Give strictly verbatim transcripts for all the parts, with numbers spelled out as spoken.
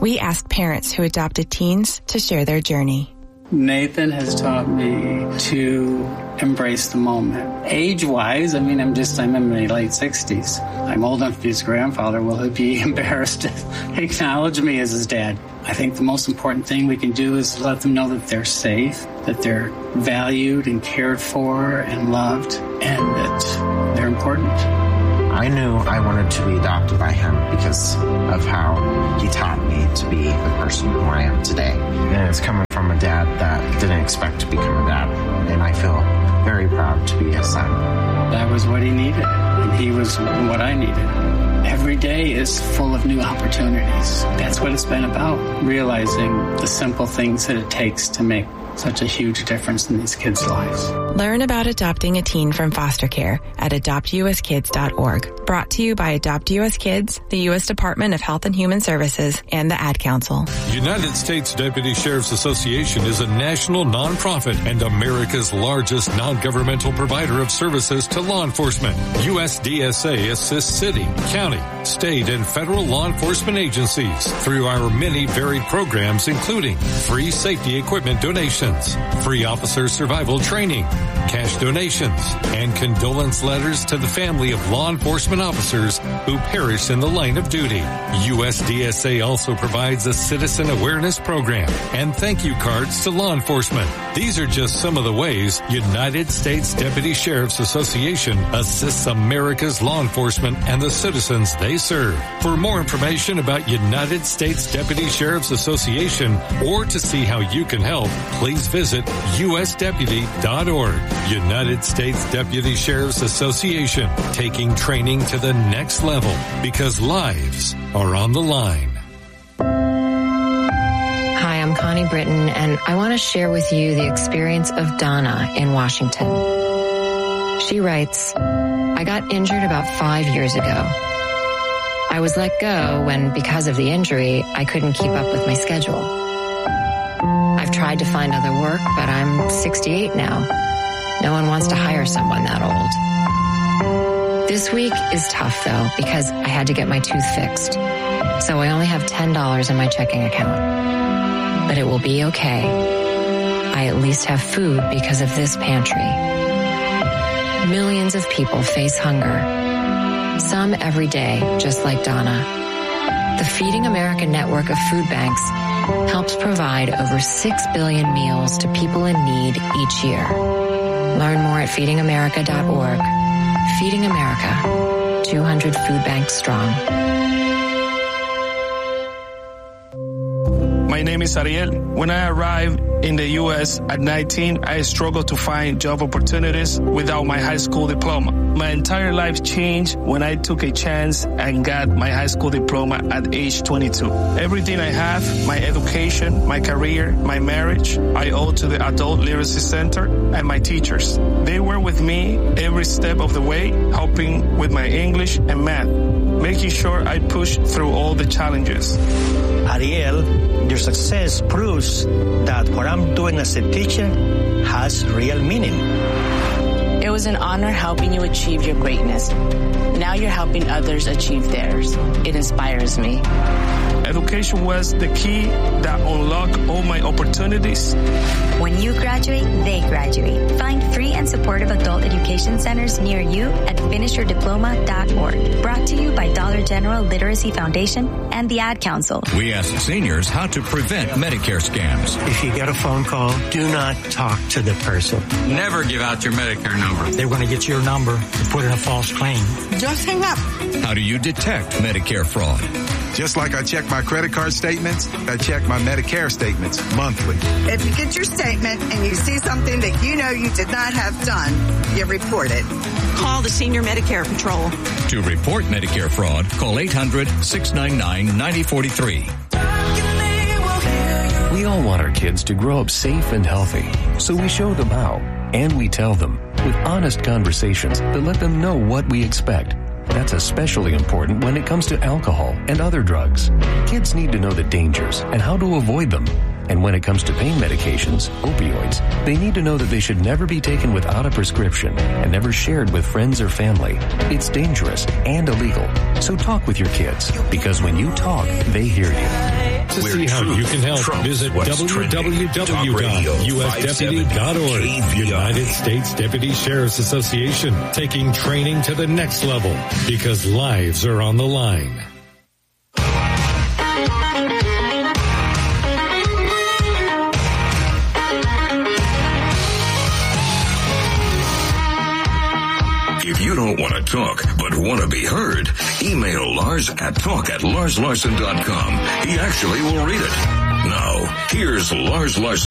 we asked parents who adopted teens to share their journey. Nathan has taught me to embrace the moment. Age-wise, I mean, I'm just, I'm in my late sixties. I'm old enough to be his grandfather. Will he be embarrassed to acknowledge me as his dad? I think the most important thing we can do is let them know that they're safe, that they're valued and cared for and loved, and that they're important. I knew I wanted to be adopted by him because of how he taught me to be the person who I am today. And it's coming from a dad that didn't expect to become a dad. And I feel very proud to be his son. That was what he needed, and he was what I needed. Every day is full of new opportunities. That's what it's been about, realizing the simple things that it takes to make such a huge difference in these kids' lives. Learn about adopting a teen from foster care at adopt u s kids dot org. Brought to you by Adopt U S Kids, the U S Department of Health and Human Services, and the Ad Council. United States Deputy Sheriff's Association is a national nonprofit and America's largest non-governmental provider of services to law enforcement. U S D S A assists city, county, state, and federal law enforcement agencies through our many varied programs, including free safety equipment donations, free officer survival training, cash donations, and condolence letters to the family of law enforcement officers who perish in the line of duty. U S D S A also provides a citizen awareness program and thank you cards to law enforcement. These are just some of the ways United States Deputy Sheriff's Association assists America's law enforcement and the citizens they serve. For more information about United States Deputy Sheriff's Association or to see how you can help, please visit u s deputy dot org. United States Deputy Sheriff's Association, taking training to the next level because lives are on the line. Hi, I'm Connie Britton, and I want to share with you the experience of Donna in Washington. She writes, I got injured about five years ago. I was let go when, because of the injury, I couldn't keep up with my schedule. I've tried to find other work, but I'm sixty-eight now. No one wants to hire someone that old. This week is tough, though, because I had to get my tooth fixed. So I only have ten dollars in my checking account. But it will be okay. I at least have food because of this pantry. Millions of people face hunger. Some every day, just like Donna. The Feeding America network of food banks helps provide over six billion meals to people in need each year. Learn more at feeding america dot org. Feeding America, two hundred food banks strong. My name is Ariel. When I arrived in the U S at nineteen, I struggled to find job opportunities without my high school diploma. My entire life changed when I took a chance and got my high school diploma at age twenty-two. Everything I have, my education, my career, my marriage, I owe to the Adult Literacy Center and my teachers. They were with me every step of the way, helping with my English and math, making sure I pushed through all the challenges. Ariel, your success proves that what I'm doing as a teacher has real meaning. It was an honor helping you achieve your greatness. Now you're helping others achieve theirs. It inspires me. Education was the key that unlocked all my opportunities. When you graduate, they graduate. Find free and supportive adult education centers near you at finish your diploma dot org. Brought to you by Dollar General Literacy Foundation and the Ad Council. We ask seniors how to prevent Medicare scams. If you get a phone call, do not talk to the person. Never give out your Medicare number. They're going to get your number and put in a false claim. Just hang up. How do you detect Medicare fraud? Just like I check my credit card statements, I check my Medicare statements monthly. If you get your statement and you see something that you know you did not have done, you report it. Call the Senior Medicare Patrol. To report Medicare fraud, call eight hundred, six nine nine, nine zero four three. We all want our kids to grow up safe and healthy, so we show them how, and we tell them with honest conversations that let them know what we expect. That's especially important when it comes to alcohol and other drugs. Kids need to know the dangers and how to avoid them. And when it comes to pain medications, opioids, they need to know that they should never be taken without a prescription and never shared with friends or family. It's dangerous and illegal. So talk with your kids, because when you talk, they hear you. To see how you can help, visit w w w dot u s deputy dot org. United States Deputy Sheriff's Association, taking training to the next level because lives are on the line. If you don't want to talk, but want to be heard, email Lars at talk at lars larson dot com. He actually will read it. Now, here's Lars Larson.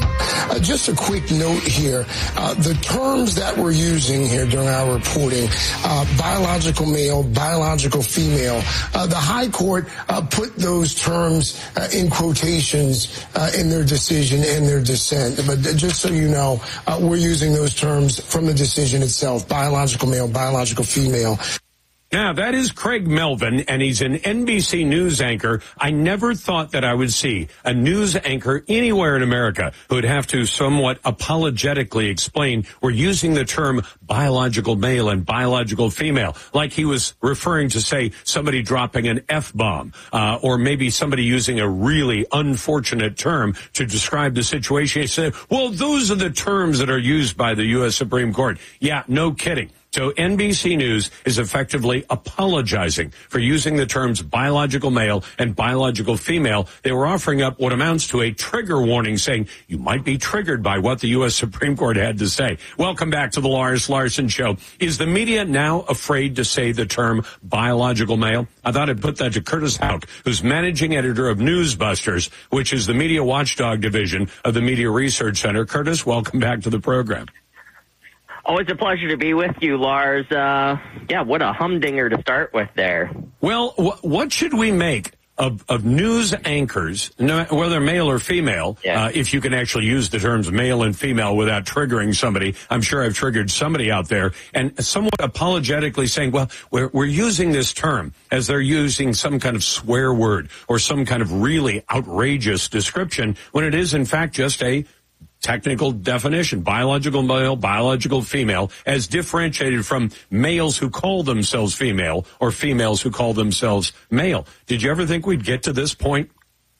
Uh, just a quick note here. Uh, the terms that we're using here during our reporting, uh, biological male, biological female, uh, the High Court uh, put those terms uh, in quotations uh, in their decision and their dissent. But just so you know, uh, we're using those terms from the decision itself, biological male, biological female. Now, that is Craig Melvin, and he's an N B C News anchor. I never thought that I would see a news anchor anywhere in America who would have to somewhat apologetically explain we're using the term biological male and biological female, like he was referring to, say, somebody dropping an F-bomb, uh, or maybe somebody using a really unfortunate term to describe the situation. He said, well, those are the terms that are used by the U S Supreme Court. Yeah, no kidding. So N B C News is effectively apologizing for using the terms biological male and biological female. They were offering up what amounts to a trigger warning, saying you might be triggered by what the U S Supreme Court had to say. Welcome back to the Lars Larson Show. Is the media now afraid to say the term biological male? I thought I'd put that to Curtis Houck, who's managing editor of Newsbusters, which is the media watchdog division of the Media Research Center. Curtis, welcome back to the program. Always a pleasure to be with you, Lars. Uh, yeah, what a humdinger to start with there. Well, wh- what should we make of, of news anchors, no, whether male or female, yeah. uh, if you can actually use the terms male and female without triggering somebody? I'm sure I've triggered somebody out there, and somewhat apologetically saying, well, we're, we're using this term as they're using some kind of swear word or some kind of really outrageous description when it is, in fact, just a technical definition, biological male, biological female, as differentiated from males who call themselves female or females who call themselves male. Did you ever think we'd get to this point?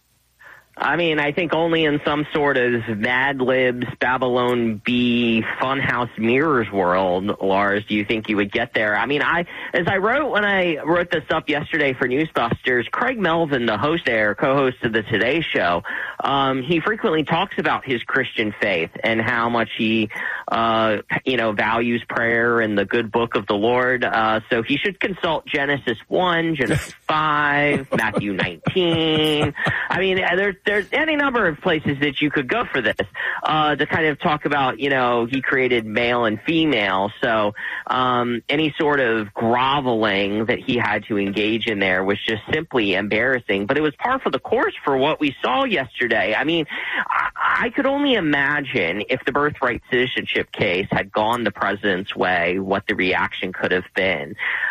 I mean, I think only in some sort of Mad Libs, Babylon Bee, Funhouse Mirrors world, Lars, do you think you would get there? I mean, I, as I wrote when I wrote this up yesterday for Newsbusters, Craig Melvin, the host there, co-host of the Today Show, um, he frequently talks about his Christian faith and how much he, uh, you know, values prayer and the good book of the Lord. Uh, so he should consult Genesis one, Genesis five, Matthew nineteen. I mean, there's There's any number of places that you could go for this, uh, to kind of talk about, you know, he created male and female. So, um, any sort of groveling that he had to engage in there was just simply embarrassing. But it was par for the course for what we saw yesterday. I mean, I, I could only imagine if the birthright citizenship case had gone the president's way, what the reaction could have been.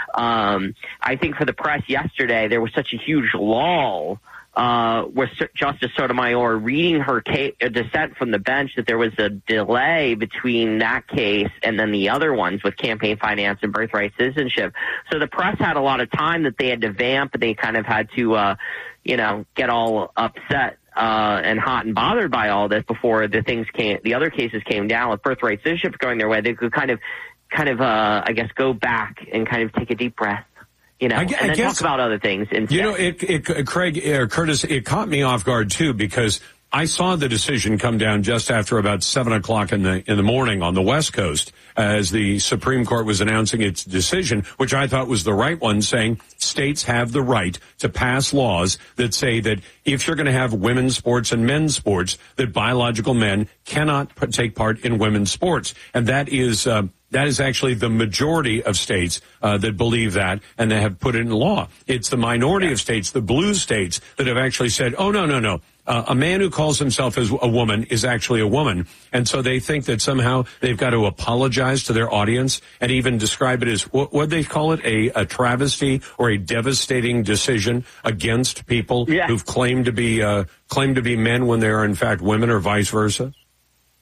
Um, I think for the press yesterday, there was such a huge lull Uh, with Justice Sotomayor reading her case, a dissent from the bench, that there was a delay between that case and then the other ones with campaign finance and birthright citizenship. So the press had a lot of time that they had to vamp, and they kind of had to, uh, you know, get all upset uh, and hot and bothered by all this before the things came, the other cases came down. With birthright citizenship going their way, they could kind of, kind of, uh, I guess, go back and kind of take a deep breath. You know, I, I and then guess, talk about other things instead. You know, it, it, Craig, uh, Curtis, it caught me off guard, too, because I saw the decision come down just after about seven o'clock in the in the morning on the West Coast as the Supreme Court was announcing its decision, which I thought was the right one, saying states have the right to pass laws that say that if you're going to have women's sports and men's sports, that biological men cannot p- take part in women's sports. And that is... Uh, That is actually the majority of states uh, that believe that, and they have put it in law. It's the minority of states, the blue states, that have actually said, oh, no, no, no. Uh, a man who calls himself as a woman is actually a woman. And so they think that somehow they've got to apologize to their audience and even describe it as, what what they call it, a, a travesty or a devastating decision against people yeah. who've claimed to be uh, claimed to be men when they are, in fact, women, or vice versa.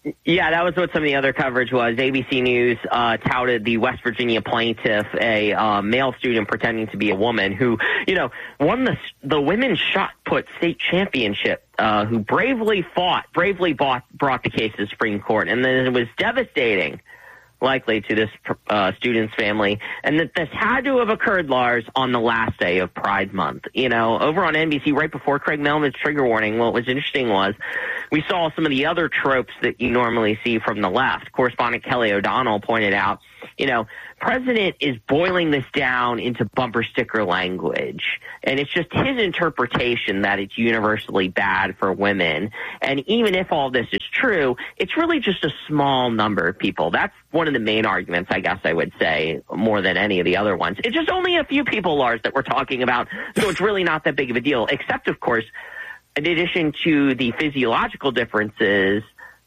Yeah, that was what some of the other coverage was. A B C News uh, touted the West Virginia plaintiff, a uh, male student pretending to be a woman who, you know, won the the women's shot put state championship, uh, who bravely fought, bravely bought, brought the case to the Supreme Court, and then it was devastating, likely, to this uh, student's family, and that this had to have occurred, Lars, on the last day of Pride Month. You know, over on N B C, right before Craig Melvin's trigger warning, what was interesting was we saw some of the other tropes that you normally see from the left. Correspondent Kelly O'Donnell pointed out, you know, President is boiling this down into bumper sticker language, and it's just his interpretation that it's universally bad for women. And even if all this is true, it's really just a small number of people. That's one of the main arguments, I guess I would say, more than any of the other ones. It's just only a few people, Lars, that we're talking about, so it's really not that big of a deal, except, of course, in addition to the physiological differences,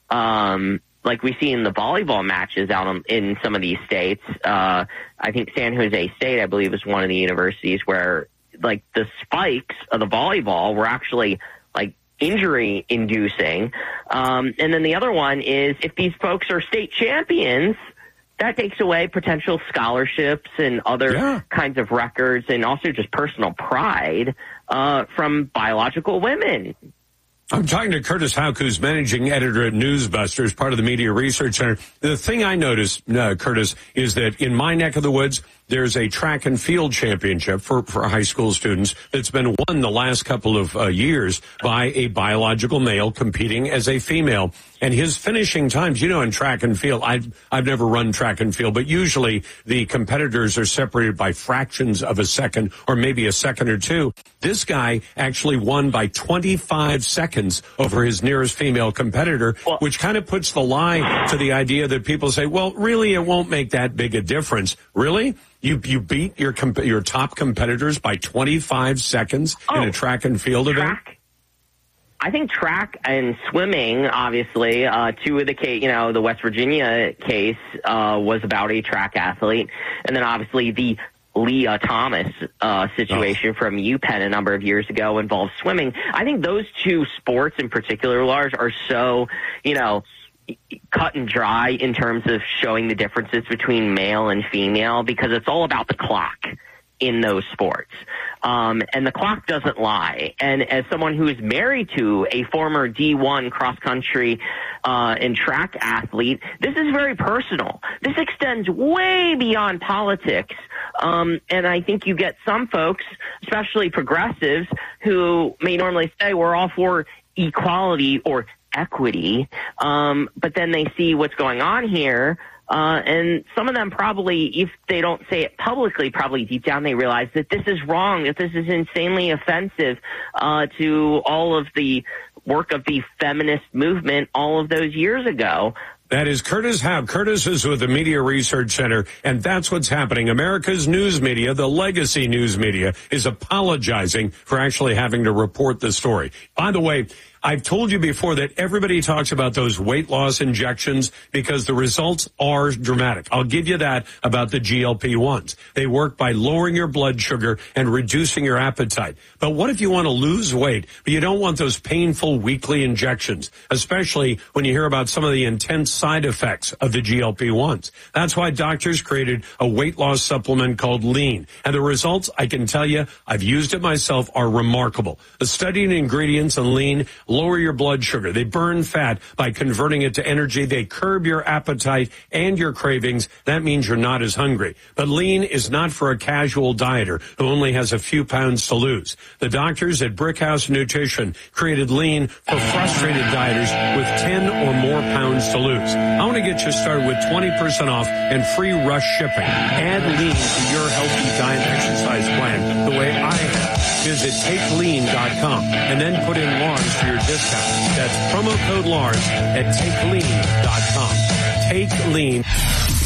um, like we see in the volleyball matches out in, in some of these states. uh, I think San Jose State, I believe, is one of the universities where, like, the spikes of the volleyball were actually, like, injury inducing. Um, and then the other one is if these folks are state champions, that takes away potential scholarships and other yeah. kinds of records, and also just personal pride uh, from biological women. I'm talking to Curtis Houck, who's managing editor at Newsbusters, part of the Media Research Center. The thing I noticed, uh, Curtis, is that in my neck of the woods, there's a track and field championship for, for high school students that's been won the last couple of uh, years by a biological male competing as a female. And his finishing times, you know, in track and field, I've, I've never run track and field, but usually the competitors are separated by fractions of a second or maybe a second or two. This guy actually won by twenty-five seconds over his nearest female competitor, well, which kind of puts the lie to the idea that people say, well, really, it won't make that big a difference. Really? You you beat your comp- your top competitors by twenty-five seconds oh, in a track and field event? Track. I think track and swimming, obviously, uh, two of the case, you know, the West Virginia case uh, was about a track athlete, and then obviously the Leah Thomas uh, situation oh. from UPenn a number of years ago involved swimming. I think those two sports in particular, Lars, are so, you know, cut and dry in terms of showing the differences between male and female, because it's all about the clock in those sports. Um, and the clock doesn't lie. And as someone who is married to a former D one cross-country uh, and track athlete, this is very personal. This extends way beyond politics. Um, and I think you get some folks, especially progressives, who may normally say we're all for equality or equity, um, but then they see what's going on here, uh, and some of them probably, if they don't say it publicly, probably deep down they realize that this is wrong, that this is insanely offensive uh, to all of the work of the feminist movement all of those years ago. That is Curtis Houck. Curtis is with the Media Research Center, and that's what's happening. America's news media, the legacy news media, is apologizing for actually having to report the story. By the way, I've told you before that everybody talks about those weight loss injections because the results are dramatic. I'll give you that about the G L P ones. They work by lowering your blood sugar and reducing your appetite. But what if you want to lose weight, but you don't want those painful weekly injections, especially when you hear about some of the intense side effects of the G L P ones? That's why doctors created a weight loss supplement called Lean. And the results, I can tell you, I've used it myself, are remarkable. The studied ingredients in Lean lower your blood sugar. They burn fat by converting it to energy. They curb your appetite and your cravings. That means you're not as hungry. But Lean is not for a casual dieter who only has a few pounds to lose. The doctors at Brickhouse Nutrition created Lean for frustrated dieters with ten or more pounds to lose. I want to get you started with twenty percent off and free rush shipping. Add Lean to your healthy diet exercise plan the way I have. Visit take lean dot com and then put in Lars for your discount. That's promo code Lars at take lean dot com. Take Lean.